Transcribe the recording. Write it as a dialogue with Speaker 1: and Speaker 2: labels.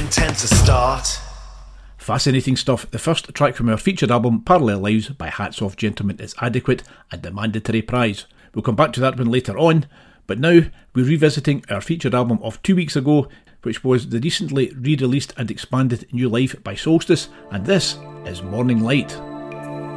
Speaker 1: intend to start.
Speaker 2: Fascinating stuff. The first track from our featured album, Parallel Lives by Hats Off Gentlemen, is adequate and a mandatory prize. We'll come back to that one later on, but now we're revisiting our featured album of 2 weeks ago, which was the recently re-released and expanded New Life by Solstice, and this is Morning Light.